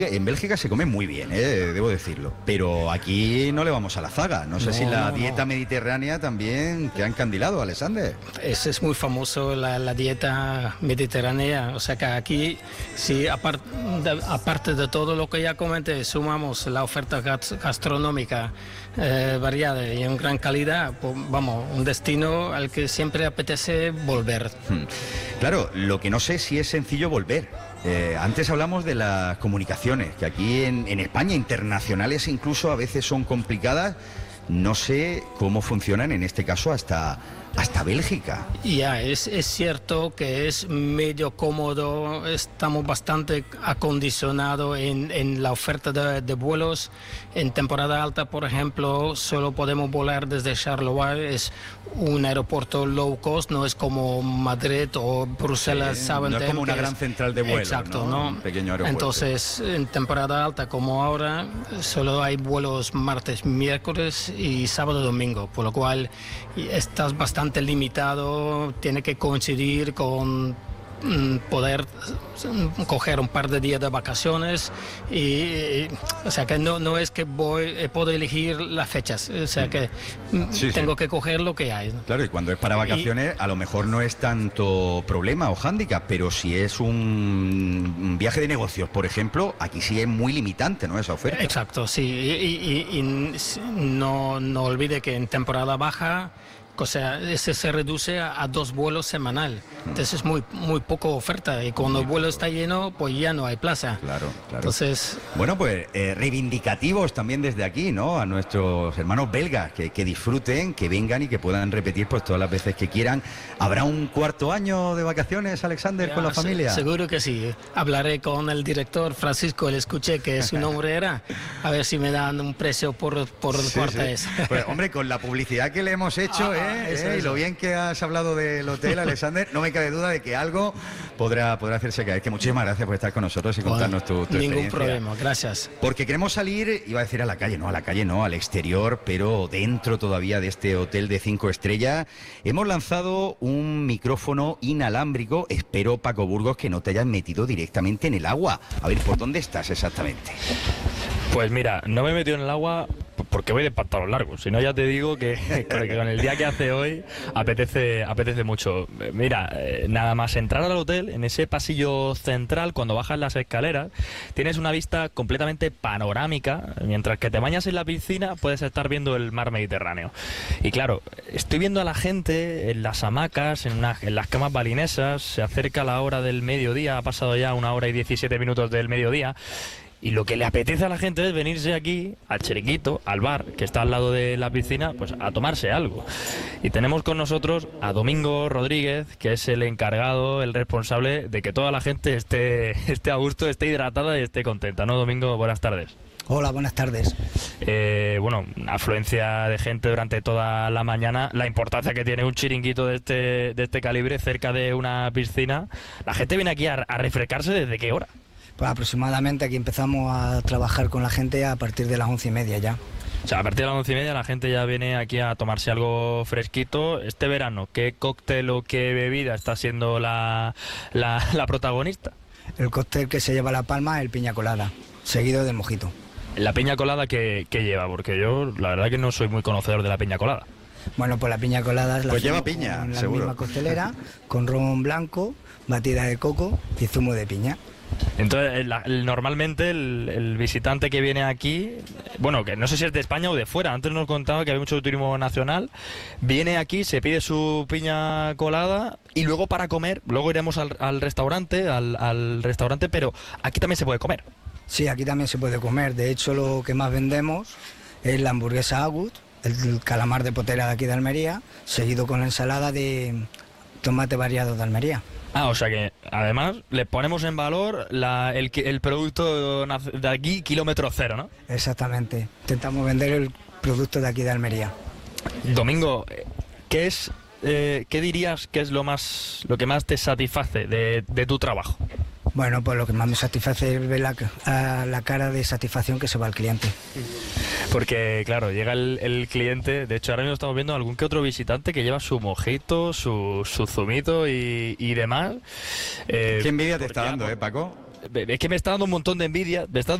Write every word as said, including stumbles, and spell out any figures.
En Bélgica se come muy bien, ¿eh? Debo decirlo, pero aquí no le vamos a la zaga. No sé No, si la no, dieta no. mediterránea también te ha encandilado, Alexander. Es, es muy famoso la, la dieta mediterránea, o sea que aquí, si apart, de, aparte de todo lo que ya comenté, sumamos la oferta gas- gastronómica eh, variada y en gran calidad, pues, vamos, un destino al que siempre apetece volver. Hmm. Claro, lo que no sé si es sencillo volver. Eh, antes hablamos de las comunicaciones, que aquí en, en España, internacionales incluso, a veces son complicadas. No sé cómo funcionan en este caso hasta, hasta Bélgica. Ya, es, es cierto que es medio cómodo, estamos bastante acondicionados en, en la oferta de, de vuelos. En temporada alta, por ejemplo, solo podemos volar desde Charleroi, es un aeropuerto low cost, no es como Madrid o Bruselas, Sí, Zaventem, no es como una que gran central de vuelo, exacto, ¿no? ¿no? Un pequeño aeropuerto. Entonces, en temporada alta como ahora, solo hay vuelos martes, miércoles y sábado, domingo, por lo cual estás bastante limitado, tiene que coincidir con mm, poder mm, coger un par de días de vacaciones y, y, o sea que no, no es que voy eh, puedo elegir las fechas, o sea que mm, Sí, tengo sí. que coger lo que hay. Claro, y cuando es para vacaciones, a lo mejor no es tanto problema o hándicap, pero si es un un viaje de negocios, por ejemplo, aquí sí es muy limitante, ¿no? Esa oferta. Exacto, sí, y, y- y- y no, no olvide que en temporada baja, o sea, ese se reduce a, a dos vuelos semanal, entonces es muy, muy poco oferta y cuando el vuelo está lleno, pues ya no hay plaza. Claro, claro. Entonces, Bueno, pues eh, reivindicativos también desde aquí, ¿no? A nuestros hermanos belgas, que, que disfruten, que vengan y que puedan repetir pues todas las veces que quieran. ¿Habrá un cuarto año de vacaciones, Alexander, ya, con la se- familia? seguro que sí. Hablaré con el director Francisco, le escuché que su nombre era, a ver si me dan un precio por, por Sí, cuarta sí. vez. Pues hombre, con la publicidad que le hemos hecho, Ah, ¿eh? eso, ¿eh? Y eso. lo bien que has hablado del hotel, Alexander, no me cabe duda de que algo podrá, podrá hacerse caer. Que muchísimas gracias por estar con nosotros y contarnos tu, tu Ningún experiencia. problema, gracias. Porque queremos salir, iba a decir a la calle, no, a la calle no, al exterior, pero dentro todavía de este hotel de cinco estrellas, hemos lanzado un micrófono inalámbrico. Espero, Paco Burgos, que no te hayas metido directamente en el agua. A ver, ¿por dónde estás exactamente? Pues mira, no me he metido en el agua porque voy de pantalón largo. Si no, ya te digo que, que con el día que hace hoy apetece, apetece mucho. Mira, eh, nada más entrar al hotel, en ese pasillo central, cuando bajas las escaleras, tienes una vista completamente panorámica. Mientras que te bañas en la piscina, puedes estar viendo el mar Mediterráneo. Y claro, estoy viendo a la gente en las hamacas, en, una- en las camas balinesas. Se acerca la hora del mediodía, ha pasado ya una hora y diecisiete minutos del mediodía. Y lo que le apetece a la gente es venirse aquí, al Chiringuito, al bar, que está al lado de la piscina, pues a tomarse algo. Y tenemos con nosotros a Domingo Rodríguez, que es el encargado, el responsable de que toda la gente esté, esté a gusto, esté hidratada y esté contenta. ¿No, Domingo? Buenas tardes. Hola, buenas tardes. Eh, bueno, afluencia de gente durante toda la mañana, la importancia que tiene un chiringuito de este, de este calibre cerca de una piscina. La gente viene aquí a, a refrescarse. ¿Desde qué hora? Pues aproximadamente aquí empezamos a trabajar con la gente a partir de las once y media ya. O sea, a partir de las once y media la gente ya viene aquí a tomarse algo fresquito. Este verano, ¿qué cóctel o qué bebida está siendo la, la, la protagonista? El cóctel que se lleva la palma es el piña colada, seguido del mojito. La piña colada que, que lleva, porque yo la verdad que no soy muy conocedor de la piña colada. Bueno, pues la piña colada es la Pues lleva hacemos piña, con la seguro. misma costelera, con ron blanco, batida de coco y zumo de piña. Entonces, el- el- normalmente el, el visitante que viene aquí, bueno, que no sé si es de España o de fuera, antes nos contaba que había mucho turismo nacional, viene aquí, se pide su piña colada y luego para comer, luego iremos al, al restaurante, al, al restaurante, pero aquí también se puede comer. Sí, aquí también se puede comer. De hecho, lo que más vendemos es la hamburguesa Agut, el calamar de potera de aquí de Almería, seguido con la ensalada de tomate variado de Almería. Ah, o sea que además le ponemos en valor la- el, ki- el producto nac- de aquí, kilómetro cero, ¿no? Exactamente. Intentamos vender el producto de aquí de Almería. Domingo, eh, ¿qué es, eh, qué dirías que es lo más, lo que más te satisface de, de tu trabajo? Bueno, pues lo que más me satisface es ver la, a la cara de satisfacción que se va al cliente. Porque, claro, llega el, el cliente, de hecho ahora mismo estamos viendo algún que otro visitante que lleva su mojito, su, su zumito y, y demás. Eh, Qué envidia te porque está ya dando, por- ¿eh, Paco? Es que me está dando un montón de envidia, me está